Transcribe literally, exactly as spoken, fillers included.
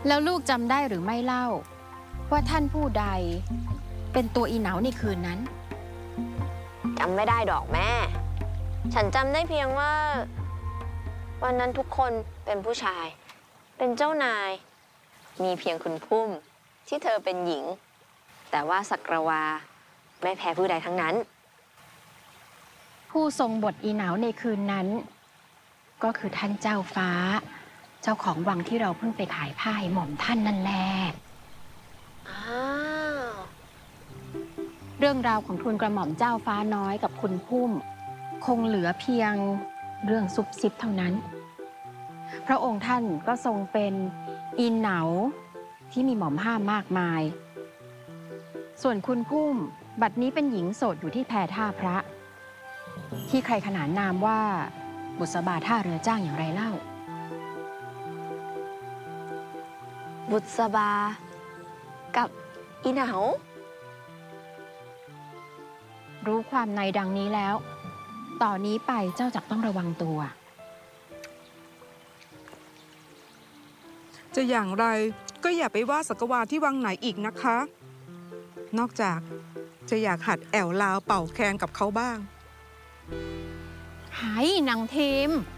แล้วลูกจำได้หรือไม่เล่าว่าท่านผู้ใดเป็นตัวอีเหนาในคืนนั้นจำไม่ได้ดอกแม่ ฉันจำได้เพียงว่า วันนั้นทุกคนเป็นผู้ชาย เป็นเจ้านาย มีเพียงคุณพุ่มที่เธอเป็นหญิง แต่ว่าสักรวาไม่แพ้ผู้ใดทั้งนั้นผู้ทรงบทอีเหนาในคืนนั้น ก็คือท่านเจ้าฟ้า เจ้าของวังที่เราเพิ่งไปขายผ้าให้หม่อมท่านนั่นแหละอ้าวเรื่องราวของทูลกระหม่อมเจ้าฟ้าน้อยกับคุณพุ่ม คงเหลือเพียงเรื่องซุบซิบเท่านั้น พระองค์ท่านก็ทรงเป็นอีเหนาที่มีหม่อมห้ามมากมาย ส่วนคุณพุ่มบัดนี้เป็นหญิงโสดอยู่ที่แพท่าพระ ที่ใครขนานนามว่าบุษบาท่าเรือจ้างอย่างไรเล่าบุษบา กับอีเหนารู้ความในดังนี้แล้ว ต่อนนี้ไปเจ้าจักต้องระวังตัวจะอย่างไรก็อย่าไปว่าสักวาที่วังไหนอีกนะคะ นอกจากจะอยากหัดแอวลาวเป่าแคนกับเขาบ้างหายนางเทม